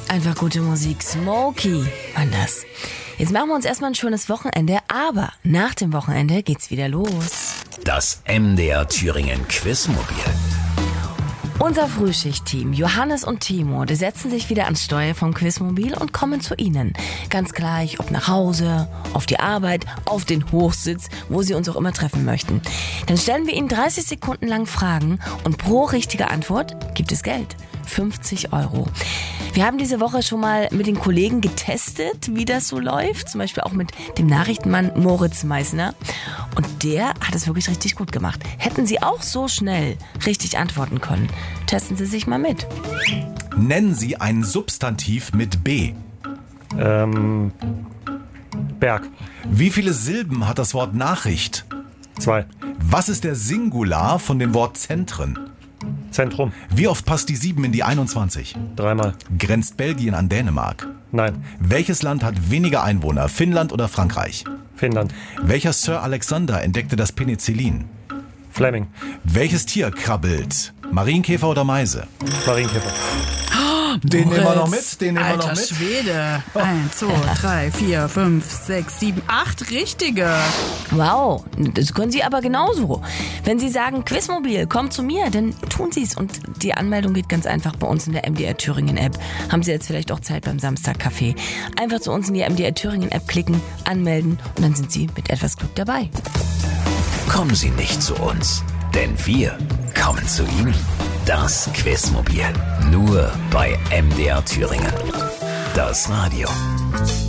Einfach gute Musik. Smokey. Anders. Jetzt machen wir uns erstmal ein schönes Wochenende, aber nach dem Wochenende geht's wieder los. Das MDR Thüringen Quizmobil. Unser Frühschicht-Team, Johannes und Timo, die setzen sich wieder ans Steuer vom Quizmobil und kommen zu Ihnen. Ganz gleich, ob nach Hause, auf die Arbeit, auf den Hochsitz, wo Sie uns auch immer treffen möchten. Dann stellen wir Ihnen 30 Sekunden lang Fragen und pro richtige Antwort gibt es Geld. 50 €. Wir haben diese Woche schon mal mit den Kollegen getestet, wie das so läuft. Zum Beispiel auch mit dem Nachrichtenmann Moritz Meissner. Und der hat es wirklich richtig gut gemacht. Hätten Sie auch so schnell richtig antworten können, testen Sie sich mal mit. Nennen Sie ein Substantiv mit B. Berg. Wie viele Silben hat das Wort Nachricht? 2. Was ist der Singular von dem Wort Zentren? Zentrum. Wie oft passt die 7 in die 21? 3-mal. Grenzt Belgien an Dänemark? Nein. Welches Land hat weniger Einwohner, Finnland oder Frankreich? Finnland. Welcher Sir Alexander entdeckte das Penicillin? Fleming. Welches Tier krabbelt? Marienkäfer oder Meise? Marienkäfer. Den nehmen wir noch mit, den nehmen wir noch Alter mit. Schwede. 1, 2, 3, 4, 5, 6, 7, 8 richtige. Wow, das können Sie aber genauso. Wenn Sie sagen, Quizmobil, kommt zu mir, dann tun Sie es. Und die Anmeldung geht ganz einfach bei uns in der MDR Thüringen App. Haben Sie jetzt vielleicht auch Zeit beim Samstagcafé. Einfach zu uns in die MDR Thüringen App klicken, anmelden und dann sind Sie mit etwas Glück dabei. Kommen Sie nicht zu uns, denn wir kommen zu Ihnen. Das Quizmobil. Nur bei MDR Thüringen. Das Radio.